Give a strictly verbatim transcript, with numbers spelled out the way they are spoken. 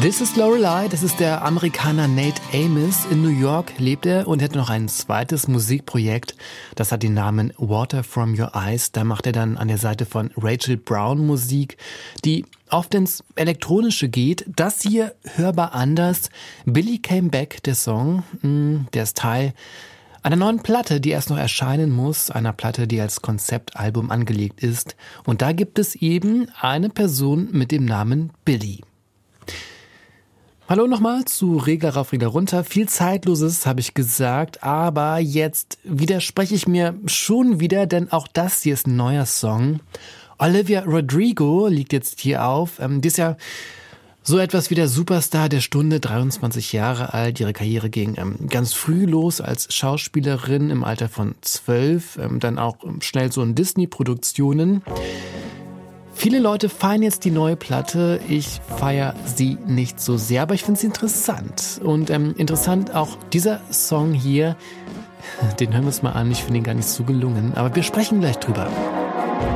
This is Lorelei, das ist der Amerikaner Nate Amos. In New York lebt er und hat noch ein zweites Musikprojekt. Das hat den Namen Water from Your Eyes. Da macht er dann an der Seite von Rachel Brown Musik, die oft ins Elektronische geht. Das hier hörbar anders. Billy Came Back, der Song, der ist Teil einer neuen Platte, die erst noch erscheinen muss. Einer Platte, die als Konzeptalbum angelegt ist. Und da gibt es eben eine Person mit dem Namen Billy. Hallo nochmal zu Regler rauf, Regler runter. Viel Zeitloses habe ich gesagt, aber jetzt widerspreche ich mir schon wieder, denn auch das hier ist ein neuer Song. Olivia Rodrigo liegt jetzt hier auf. Ähm, die ist ja so etwas wie der Superstar der Stunde, dreiundzwanzig Jahre alt. Ihre Karriere ging ähm, ganz früh los als Schauspielerin im Alter von zwölf, ähm, dann auch ähm, schnell so in Disney-Produktionen. Viele Leute feiern jetzt die neue Platte. Ich feiere sie nicht so sehr, aber ich finde sie interessant. Und ähm, interessant auch dieser Song hier, den hören wir uns mal an. Ich finde ihn gar nicht so gelungen, aber wir sprechen gleich drüber.